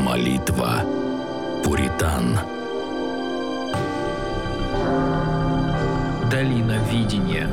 Молитва пуритан. Долина видения.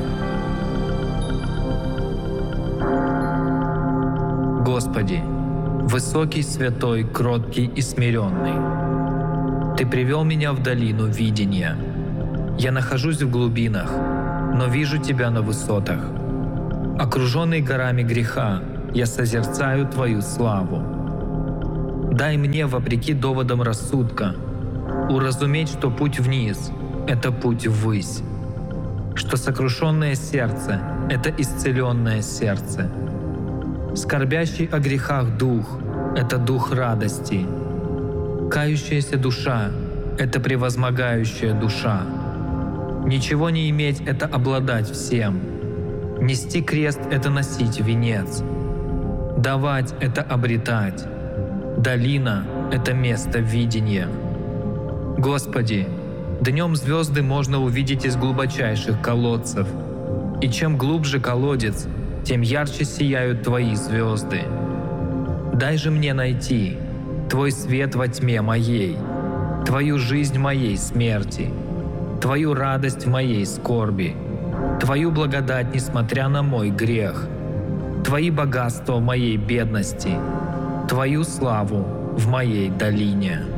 Господи, высокий, святой, кроткий и смиренный, Ты привел меня в долину видения. Я нахожусь в глубинах, но вижу Тебя на высотах. Окруженный горами греха, я созерцаю Твою славу. Дай мне, вопреки доводам рассудка, уразуметь, что путь вниз — это путь ввысь, что сокрушенное сердце — это исцеленное сердце, скорбящий о грехах дух — это дух радости, кающаяся душа — это превозмогающая душа. Ничего не иметь — это обладать всем, нести крест — это носить венец, давать — это обретать. Долина — это место видения. Господи, днем звезды можно увидеть из глубочайших колодцев, и чем глубже колодец, тем ярче сияют Твои звезды. Дай же мне найти Твой свет во тьме моей, Твою жизнь в моей смерти, Твою радость в моей скорби, Твою благодать, несмотря на мой грех, Твои богатства в моей бедности, Твою славу в моей долине.